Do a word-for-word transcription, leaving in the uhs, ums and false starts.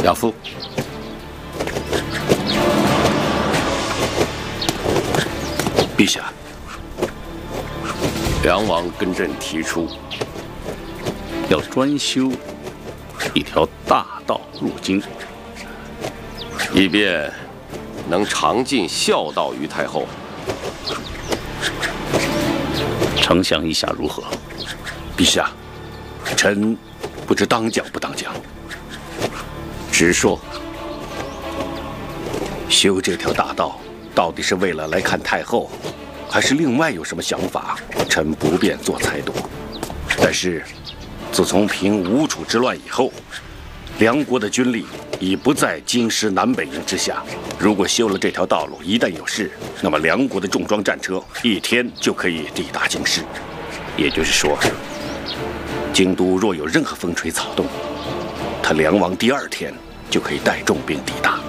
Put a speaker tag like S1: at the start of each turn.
S1: 亚父，
S2: 陛下，
S1: 梁王跟朕提出，
S2: 要专修一条大道入京，
S1: 以便能常尽孝道于太后。
S2: 丞相意下如何？
S3: 陛下，臣不知当讲不当讲。直说，修这条大道到底是为了来看太后，还是另外有什么想法？臣不便做猜度。但是，自从平吴楚之乱以后，梁国的军力已不在京师南北营之下。如果修了这条道路，一旦有事，那么梁国的重装战车一天就可以抵达京师。也就是说，京都若有任何风吹草动，他梁王第二天就可以带重兵抵达。